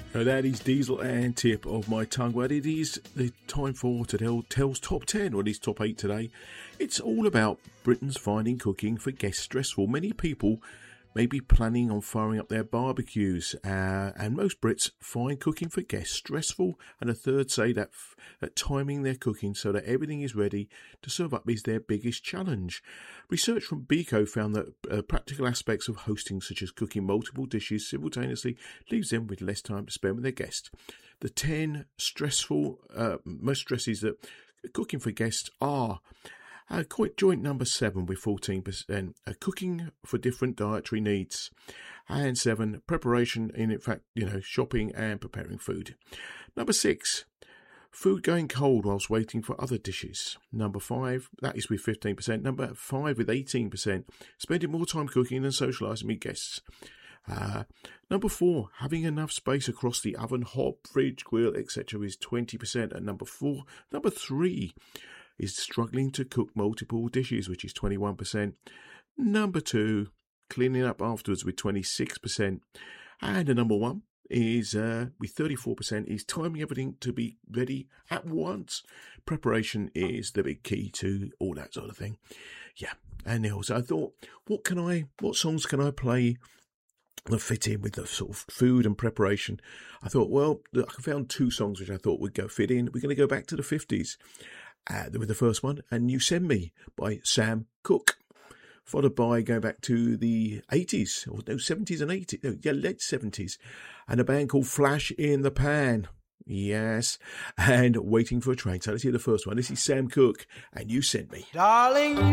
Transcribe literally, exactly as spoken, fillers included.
Now that is Diesel and Tip of my tongue. Well, it is the time for to tell Tell's top ten, or at least top eight today. It's all about Britons finding cooking for guests stressful. Many people may be planning on firing up their barbecues, uh, and most Brits find cooking for guests stressful, and a third say that, f- that timing their cooking so that everything is ready to serve up is their biggest challenge. Research from Beco found that uh, practical aspects of hosting, such as cooking multiple dishes simultaneously, leaves them with less time to spend with their guests. The ten stressful, uh, most stresses that cooking for guests are: Uh, quite joint number seven with fourteen percent, uh, cooking for different dietary needs. And seven, preparation, in fact, you know, shopping and preparing food. Number six, food going cold whilst waiting for other dishes. Number five, that is with fifteen percent. Number five with eighteen percent, spending more time cooking than socialising with guests. Uh, number four, having enough space across the oven, hob, fridge, grill, et cetera is twenty percent. And number four, number three, is struggling to cook multiple dishes, which is twenty-one percent. Number two, cleaning up afterwards with twenty-six percent. And the number one is, uh, with thirty-four percent, is timing everything to be ready at once. Preparation is the big key to all that sort of thing. Yeah, and also I thought, what can I, what songs can I play that fit in with the sort of food and preparation? I thought, well, I found two songs which I thought would go fit in. We're going to go back to the fifties. Uh, with the first one, and You Send Me by Sam Cooke, followed by going back to the eighties, or no, seventies and eighties, no, yeah, late seventies, and a band called Flash in the Pan, yes, and Waiting for a Train. So let's hear the first one. This is Sam Cooke and You Send Me. Darling.